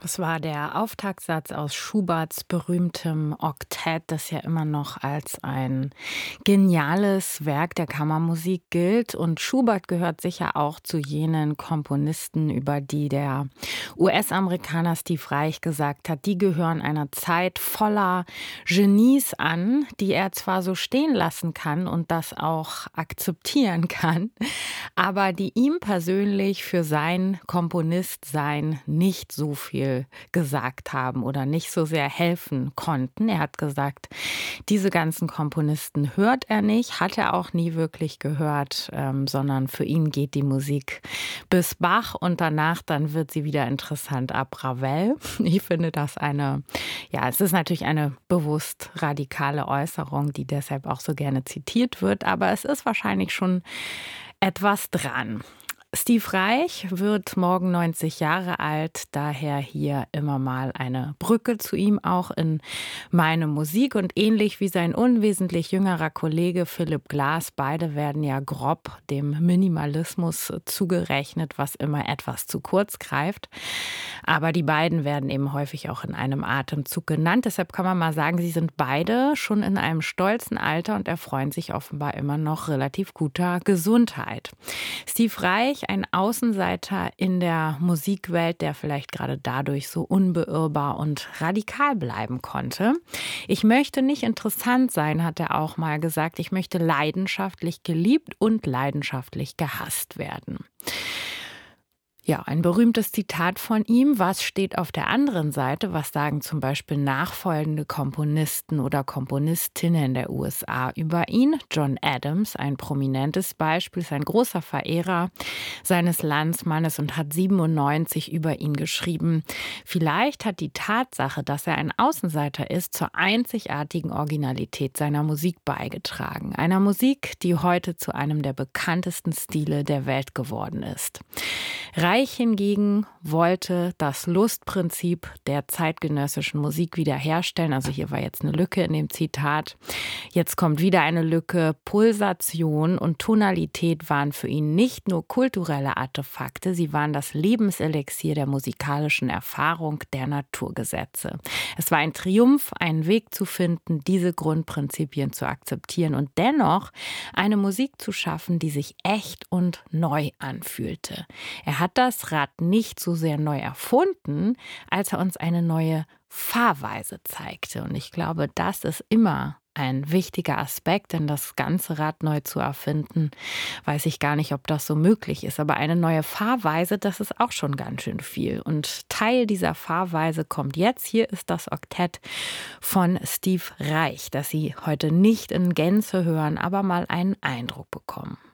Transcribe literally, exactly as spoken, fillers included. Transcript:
Es war der Auftaktsatz aus Schuberts berühmtem Oktett, das ja immer noch als ein geniales Werk der Kammermusik gilt. Und Schubert gehört sicher auch zu jenen Komponisten, über die der U S-Amerikaner Steve Reich gesagt hat, die gehören einer Zeit voller Genies an, die er zwar so stehen lassen kann und das auch akzeptieren kann, aber die ihm persönlich für sein Komponistsein nicht so viel gesagt haben oder nicht so sehr helfen konnten. Er hat gesagt, diese ganzen Komponisten hört er nicht, hat er auch nie wirklich gehört, ähm, sondern für ihn geht die Musik bis Bach und danach dann wird sie wieder interessant ab Ravel. Ich finde das eine, ja, es ist natürlich eine bewusst radikale Äußerung, die deshalb auch so gerne zitiert wird, aber es ist wahrscheinlich schon etwas dran. Steve Reich wird morgen neunzig Jahre alt, daher hier immer mal eine Brücke zu ihm auch in meine Musik. Und ähnlich wie sein unwesentlich jüngerer Kollege Philipp Glass, beide werden ja grob dem Minimalismus zugerechnet, was immer etwas zu kurz greift. Aber die beiden werden eben häufig auch in einem Atemzug genannt. Deshalb kann man mal sagen, sie sind beide schon in einem stolzen Alter und erfreuen sich offenbar immer noch relativ guter Gesundheit. Steve Reich, ein Außenseiter in der Musikwelt, der vielleicht gerade dadurch so unbeirrbar und radikal bleiben konnte. Ich möchte nicht interessant sein, hat er auch mal gesagt. Ich möchte leidenschaftlich geliebt und leidenschaftlich gehasst werden. Ja, ein berühmtes Zitat von ihm. Was steht auf der anderen Seite? Was sagen zum Beispiel nachfolgende Komponisten oder Komponistinnen der U S A über ihn? John Adams, ein prominentes Beispiel, ist ein großer Verehrer seines Landsmannes und hat siebenundneunzig über ihn geschrieben. Vielleicht hat die Tatsache, dass er ein Außenseiter ist, zur einzigartigen Originalität seiner Musik beigetragen. Einer Musik, die heute zu einem der bekanntesten Stile der Welt geworden ist. Reich hingegen wollte das Lustprinzip der zeitgenössischen Musik wiederherstellen. Also hier war jetzt eine Lücke in dem Zitat. Jetzt kommt wieder eine Lücke. Pulsation und Tonalität waren für ihn nicht nur kulturelle Artefakte, sie waren das Lebenselixier der musikalischen Erfahrung der Naturgesetze. Es war ein Triumph, einen Weg zu finden, diese Grundprinzipien zu akzeptieren und dennoch eine Musik zu schaffen, die sich echt und neu anfühlte. Er hat das Rad nicht so sehr neu erfunden, als er uns eine neue Fahrweise zeigte. Und ich glaube, das ist immer ein wichtiger Aspekt, denn das ganze Rad neu zu erfinden, weiß ich gar nicht, ob das so möglich ist. Aber eine neue Fahrweise, das ist auch schon ganz schön viel. Und Teil dieser Fahrweise kommt jetzt. Hier ist das Oktett von Steve Reich, das Sie heute nicht in Gänze hören, aber mal einen Eindruck bekommen.